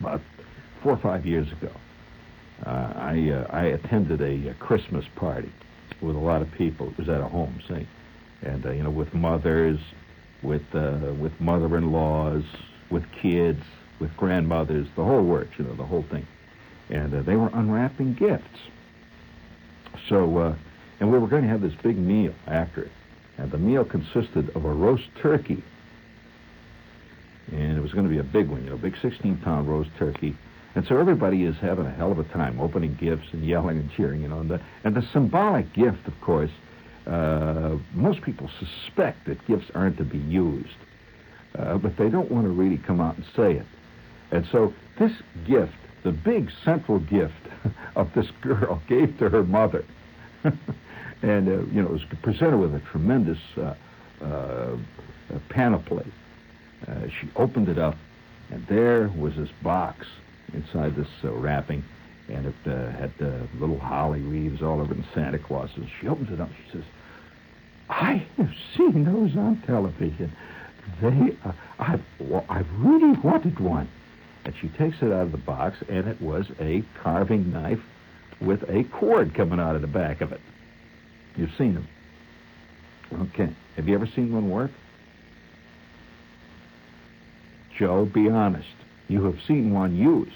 about 4 or 5 years ago. I attended a Christmas party with a lot of people. It was at a home, see, and with mothers, with mother-in-laws, with kids, with grandmothers, the whole works, the whole thing. And they were unwrapping gifts. So, and we were going to have this big meal after it. And the meal consisted of a roast turkey. And it was going to be a big one, big 16-pound roast turkey. And so everybody is having a hell of a time opening gifts and yelling and cheering, And the symbolic gift, of course, most people suspect that gifts aren't to be used. But they don't want to really come out and say it. And so this gift, the big central gift of this girl, gave to her mother. And, it was presented with a tremendous panoply. She opened it up, and there was this box inside this wrapping, and it had little holly leaves all over it and Santa Claus. And she opens it up, and she says, I have seen those on television. I've really wanted one. And she takes it out of the box, and it was a carving knife with a cord coming out of the back of it. You've seen them. Okay. Have you ever seen one work? Joe, be honest. You have seen one used.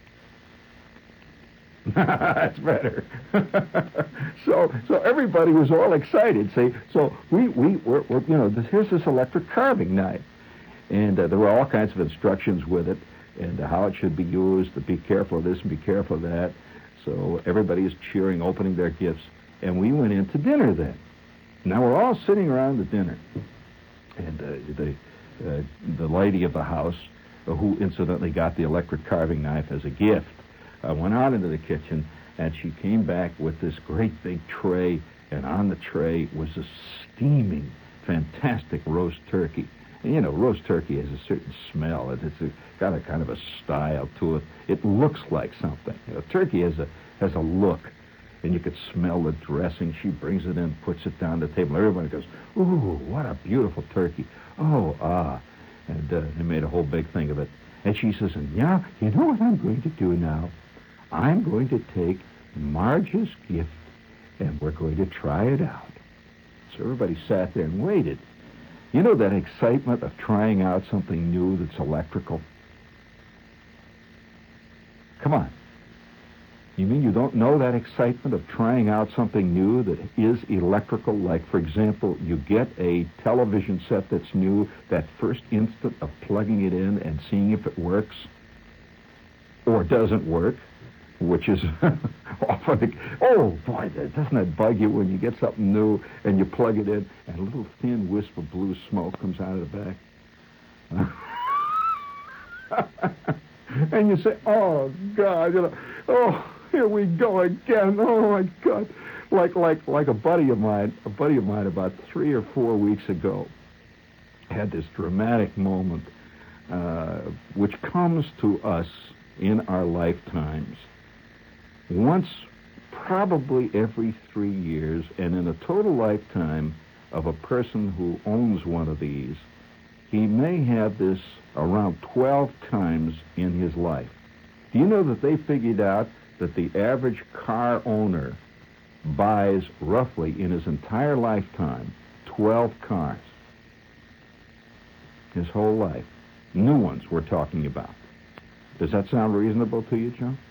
That's better. So everybody was all excited. See, so we're here's this electric carving knife, and there were all kinds of instructions with it, and how it should be used. To be careful of this and be careful of that. So everybody is cheering, opening their gifts, and we went into dinner then. Now we're all sitting around the dinner, and the lady of the house, who incidentally got the electric carving knife as a gift, went out into the kitchen, and she came back with this great big tray, and on the tray was a steaming, fantastic roast turkey. And, roast turkey has a certain smell. It's got a kind of a style to it. It looks like something. Turkey has a look, and you could smell the dressing. She brings it in, puts it down the table. Everybody goes, ooh, what a beautiful turkey. Oh, ah. And they made a whole big thing of it. And she says, and yeah, you know what I'm going to do now? I'm going to take Marge's gift, and we're going to try it out. So everybody sat there and waited. You know that excitement of trying out something new that's electrical? Come on. You mean you don't know that excitement of trying out something new that is electrical? Like, for example, you get a television set that's new, that first instant of plugging it in and seeing if it works or doesn't work, which is often, oh boy, doesn't that bug you when you get something new and you plug it in and a little thin wisp of blue smoke comes out of the back? And you say, oh God, oh, here we go again. Oh my God. Like a buddy of mine about 3 or 4 weeks ago had this dramatic moment, which comes to us in our lifetimes once probably every 3 years, and in a total lifetime of a person who owns one of these, he may have this around 12 times in his life. Do you know that they figured out that the average car owner buys roughly in his entire lifetime 12 cars? His whole life. New ones we're talking about. Does that sound reasonable to you, Joe?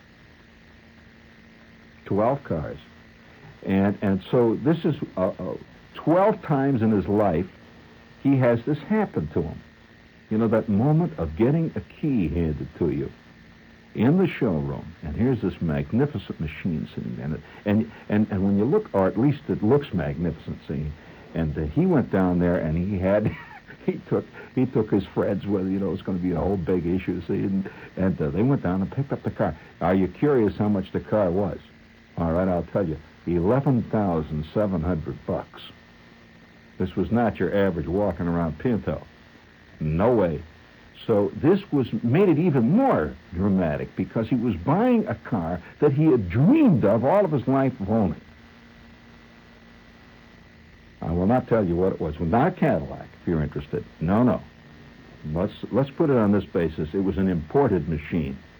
12 cars. And so this is 12 times in his life he has this happen to him. You know, that moment of getting a key handed to you in the showroom, and here's this magnificent machine sitting there, and when you look, or at least it looks magnificent, see, and he went down there and he had he took his friends with, it was going to be a whole big issue, see, and they went down and picked up the car. Are you curious how much the car was? All right, I'll tell you, $11,700. This was not your average walking around Pinto. No way. So this made it even more dramatic because he was buying a car that he had dreamed of all of his life of owning. I will not tell you what it was. Well, not a Cadillac, if you're interested. No. Let's put it on this basis. It was an imported machine.